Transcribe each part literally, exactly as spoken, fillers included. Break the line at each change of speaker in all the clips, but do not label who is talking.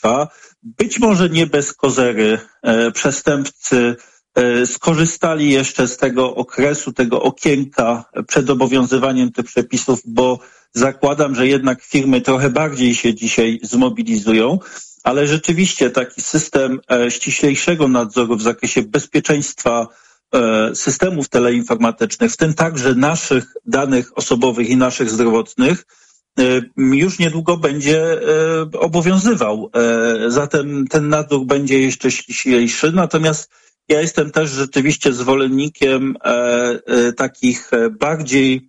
bezpieczeństwa. Być może nie bez kozery. Przestępcy skorzystali jeszcze z tego okresu, tego okienka przed obowiązywaniem tych przepisów, bo zakładam, że jednak firmy trochę bardziej się dzisiaj zmobilizują, ale rzeczywiście taki system ściślejszego nadzoru w zakresie bezpieczeństwa systemów teleinformatycznych, w tym także naszych danych osobowych i naszych zdrowotnych, już niedługo będzie obowiązywał. Zatem ten nadzór będzie jeszcze ściślejszy, natomiast ja jestem też rzeczywiście zwolennikiem takich bardziej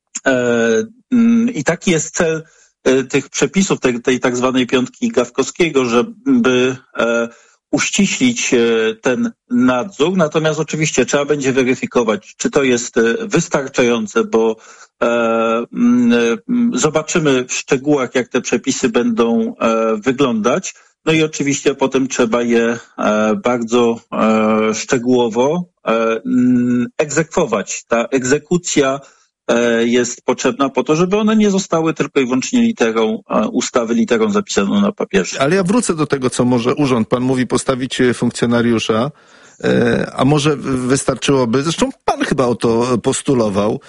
i taki jest cel tych przepisów, tej, tej tak zwanej piątki Gawkowskiego, żeby uściślić ten nadzór, natomiast oczywiście trzeba będzie weryfikować, czy to jest wystarczające, bo e, zobaczymy w szczegółach, jak te przepisy będą e, wyglądać. No i oczywiście potem trzeba je e, bardzo e, szczegółowo e, egzekwować. Ta egzekucja jest potrzebna po to, żeby one nie zostały tylko i wyłącznie literą ustawy, literą zapisaną na papierze.
Ale ja wrócę do tego, co może urząd. Pan mówi postawić funkcjonariusza, a może wystarczyłoby, zresztą pan chyba o to postulował,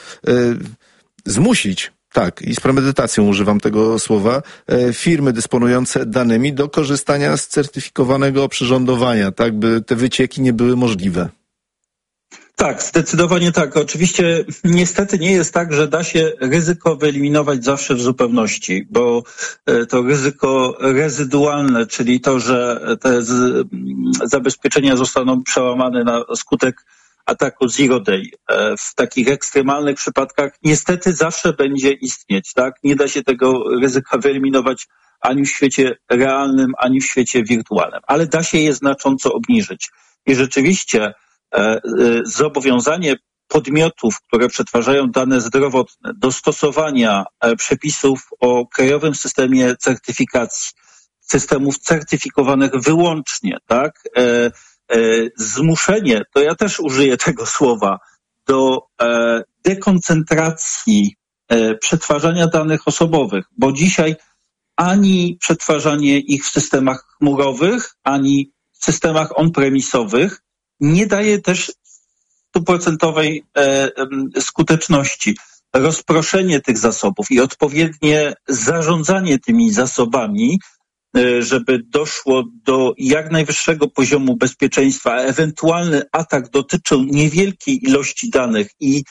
zmusić, tak, i z premedytacją używam tego słowa, firmy dysponujące danymi do korzystania z certyfikowanego oprzyrządowania, tak, by te wycieki nie były możliwe.
Tak, zdecydowanie tak. Oczywiście niestety nie jest tak, że da się ryzyko wyeliminować zawsze w zupełności, bo to ryzyko rezydualne, czyli to, że te z, zabezpieczenia zostaną przełamane na skutek ataku Zero Day w takich ekstremalnych przypadkach niestety zawsze będzie istnieć, tak? Nie da się tego ryzyka wyeliminować ani w świecie realnym, ani w świecie wirtualnym, ale da się je znacząco obniżyć. I rzeczywiście zobowiązanie podmiotów, które przetwarzają dane zdrowotne do stosowania przepisów o krajowym systemie certyfikacji, systemów certyfikowanych wyłącznie, tak? Zmuszenie, to ja też użyję tego słowa, do dekoncentracji przetwarzania danych osobowych, bo dzisiaj ani przetwarzanie ich w systemach chmurowych, ani w systemach on-premisowych nie daje też stuprocentowej skuteczności. Rozproszenie tych zasobów i odpowiednie zarządzanie tymi zasobami, żeby doszło do jak najwyższego poziomu bezpieczeństwa, a ewentualny atak dotyczył niewielkiej ilości danych i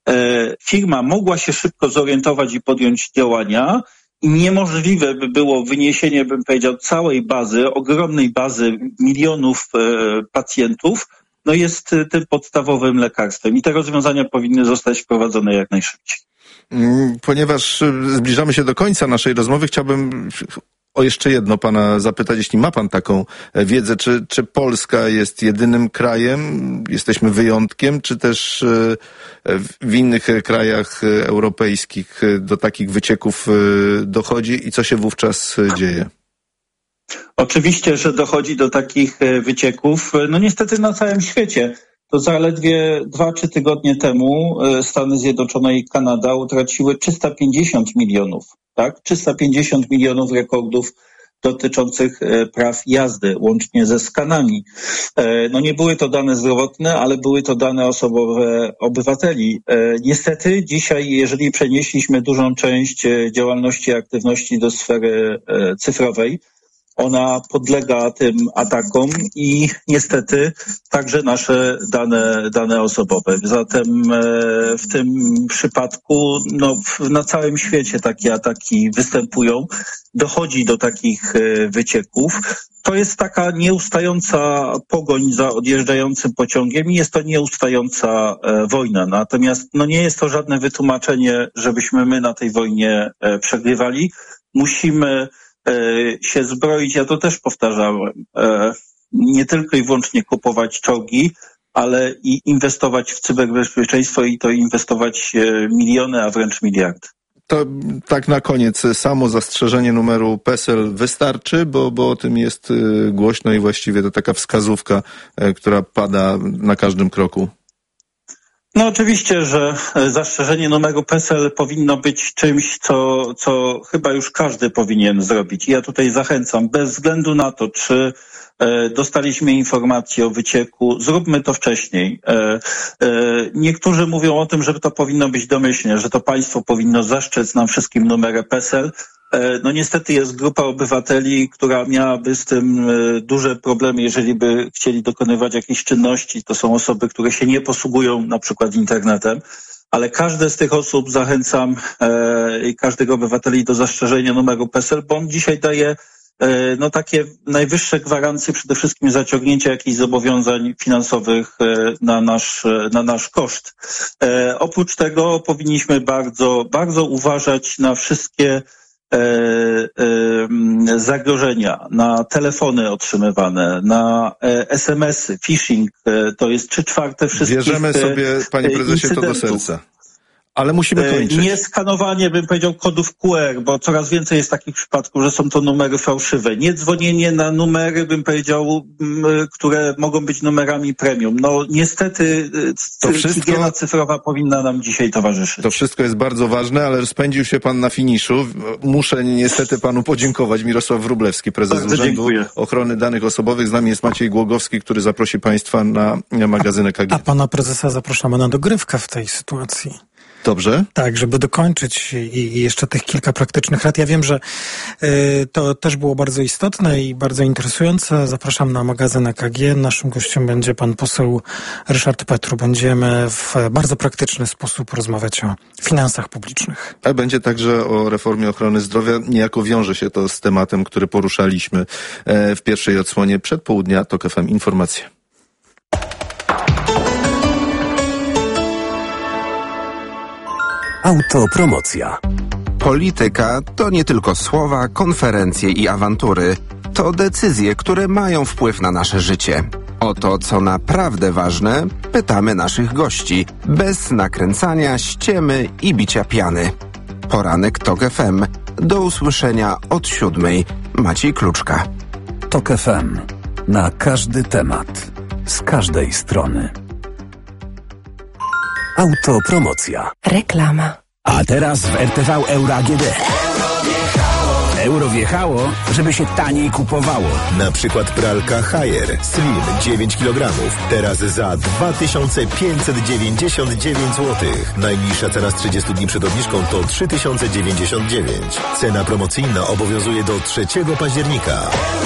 firma mogła się szybko zorientować i podjąć działania, i niemożliwe by było wyniesienie, bym powiedział, całej bazy, ogromnej bazy milionów pacjentów, no jest tym podstawowym lekarstwem i te rozwiązania powinny zostać wprowadzone jak najszybciej.
Ponieważ zbliżamy się do końca naszej rozmowy, chciałbym o jeszcze jedno pana zapytać, jeśli ma pan taką wiedzę, czy, czy Polska jest jedynym krajem, jesteśmy wyjątkiem, czy też w innych krajach europejskich do takich wycieków dochodzi i co się wówczas dzieje?
Oczywiście, że dochodzi do takich wycieków, no niestety na całym świecie. To zaledwie dwa, trzy tygodnie temu Stany Zjednoczone i Kanada utraciły trzysta pięćdziesiąt milionów, tak? trzysta pięćdziesiąt milionów rekordów dotyczących praw jazdy, łącznie ze skanami. No nie były to dane zdrowotne, ale były to dane osobowe obywateli. Niestety dzisiaj, jeżeli przenieśliśmy dużą część działalności i aktywności do sfery cyfrowej, ona podlega tym atakom i niestety także nasze dane, dane osobowe. Zatem w tym przypadku no, na całym świecie takie ataki występują. Dochodzi do takich wycieków. To jest taka nieustająca pogoń za odjeżdżającym pociągiem i jest to nieustająca wojna. Natomiast no, nie jest to żadne wytłumaczenie, żebyśmy my na tej wojnie przegrywali. Musimy się zbroić, ja to też powtarzałem, nie tylko i wyłącznie kupować czołgi, ale i inwestować w cyberbezpieczeństwo i to inwestować miliony, a wręcz miliardy.
To tak na koniec, samo zastrzeżenie numeru PESEL wystarczy, bo, bo o tym jest głośno i właściwie to taka wskazówka, która pada na każdym kroku.
No oczywiście, że zastrzeżenie numeru P E S E L powinno być czymś, co, co chyba już każdy powinien zrobić. I ja tutaj zachęcam, bez względu na to, czy e, dostaliśmy informację o wycieku, zróbmy to wcześniej. E, e, niektórzy mówią o tym, że to powinno być domyślnie, że to państwo powinno zaszczec nam wszystkim numery P E S E L. No niestety jest grupa obywateli, która miałaby z tym duże problemy, jeżeli by chcieli dokonywać jakichś czynności. To są osoby, które się nie posługują na przykład internetem, ale każde z tych osób zachęcam e, każdego obywateli do zastrzeżenia numeru P E S E L, bo on dzisiaj daje e, no takie najwyższe gwarancje przede wszystkim zaciągnięcia jakichś zobowiązań finansowych e, na nasz, na nasz koszt. E, oprócz tego powinniśmy bardzo, bardzo uważać na wszystkie E, e, zagrożenia, na telefony otrzymywane, na e, es em esy, phishing, e, to jest trzy czwarte wszystkich
Bierzemy sobie, panie prezesie, to do serca. Ale musimy kończyć.
Nie skanowanie, bym powiedział, kodów Q R, bo coraz więcej jest takich przypadków, że są to numery fałszywe. Nie dzwonienie na numery, bym powiedział, które mogą być numerami premium. No niestety to wszystko, higiena cyfrowa powinna nam dzisiaj towarzyszyć.
To wszystko jest bardzo ważne, ale spędził się pan na finiszu. Muszę niestety panu podziękować. Mirosław Wróblewski, prezes bardzo Urzędu dziękuję. Ochrony Danych Osobowych. Z nami jest Maciej Głogowski, który zaprosi państwa na magazyn E K G.
A pana prezesa zapraszamy na dogrywkę w tej sytuacji.
Dobrze.
Tak, żeby dokończyć i, i jeszcze tych kilka praktycznych rad. Ja wiem, że y, to też było bardzo istotne i bardzo interesujące. Zapraszam na magazyn E K G. Naszym gościem będzie pan poseł Ryszard Petru. Będziemy w bardzo praktyczny sposób rozmawiać o finansach publicznych.
A będzie także o reformie ochrony zdrowia. Niejako wiąże się to z tematem, który poruszaliśmy w pierwszej odsłonie przedpołudnia TOK F M Informacje.
Autopromocja. Polityka to nie tylko słowa, konferencje i awantury. To decyzje, które mają wpływ na nasze życie. O to, co naprawdę ważne, pytamy naszych gości. Bez nakręcania, ściemy i bicia piany. Poranek TOK F M. Do usłyszenia od siódmej. Maciej Kluczka.
TOK F M. Na każdy temat. Z każdej strony. Autopromocja.
Reklama.
A teraz w R T V Euro A G D. Euro wjechało, żeby się taniej kupowało.
Na przykład pralka Haier Slim dziewięć kilogramów. Teraz za dwa tysiące pięćset dziewięćdziesiąt dziewięć złotych. Najniższa cena z trzydziestu dni przed obniżką to trzy tysiące dziewięćdziesiąt dziewięć. Cena promocyjna obowiązuje do trzeciego października.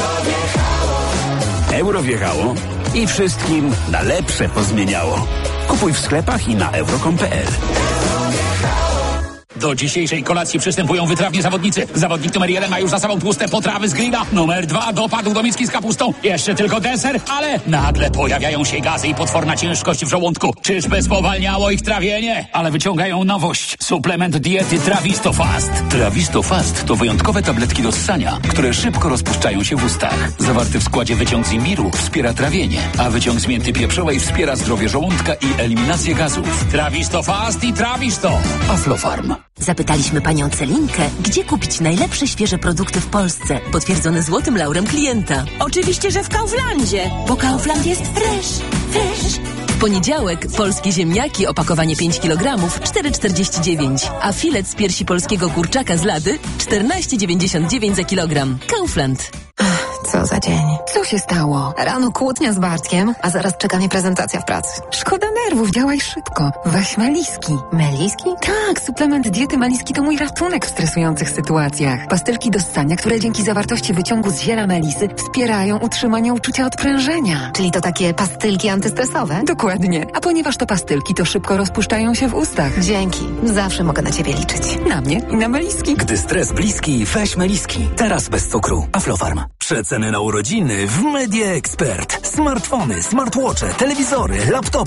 Euro wjechało i wszystkim na lepsze pozmieniało. Kupuj w sklepach i na euro kropka com kropka p l. Do dzisiejszej kolacji przystępują wytrawni zawodnicy. Zawodnik numer jeden ma już za sobą tłuste potrawy z grilla. Numer dwa dopadł do miski z kapustą. Jeszcze tylko deser, ale nagle pojawiają się gazy i potworna ciężkość w żołądku. Czyżby spowalniało ich trawienie? Ale wyciągają nowość. Suplement diety Trawisto Fast. Trawisto Fast to wyjątkowe tabletki do ssania, które szybko rozpuszczają się w ustach. Zawarty w składzie wyciąg z imbiru wspiera trawienie, a wyciąg z mięty pieprzowej wspiera zdrowie żołądka i eliminację gazów. Trawisto Fast i Trawisto. Aflofarm.
Zapytaliśmy panią Celinkę, gdzie kupić najlepsze świeże produkty w Polsce, potwierdzone złotym laurem klienta.
Oczywiście, że w Kauflandzie, bo Kaufland jest fresh, fresh.
W poniedziałek polskie ziemniaki, opakowanie pięć kilogramów, cztery czterdzieści dziewięć, a filet z piersi polskiego kurczaka z Lady czternaście dziewięćdziesiąt dziewięć za kilogram. Kaufland.
Co za dzień. Co się stało? Rano kłótnia z Bartkiem, a zaraz czeka mnie prezentacja w pracy. Szkoda nerwów, działaj szybko. Weź Meliski.
Meliski?
Tak, suplement diety Meliski to mój ratunek w stresujących sytuacjach. Pastylki do ssania, które dzięki zawartości wyciągu z ziela melisy wspierają utrzymanie uczucia odprężenia.
Czyli to takie pastylki antystresowe?
Dokładnie. A ponieważ to pastylki, to szybko rozpuszczają się w ustach.
Dzięki. Zawsze mogę na ciebie liczyć.
Na mnie i na Meliski.
Gdy stres bliski, weź Meliski. Teraz bez cukru. Aflofarm. Przeceny na urodziny w Media Expert. Smartfony, smartwatche, telewizory, laptopy.